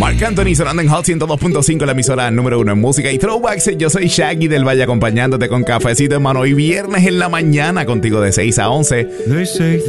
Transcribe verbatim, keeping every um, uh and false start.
Marc Anthony sonando en Hot ciento dos punto cinco, la emisora número uno en música y throwbacks. Yo soy Shaggy del Valle acompañándote con cafecito en mano. Hoy viernes en la mañana contigo de seis a once.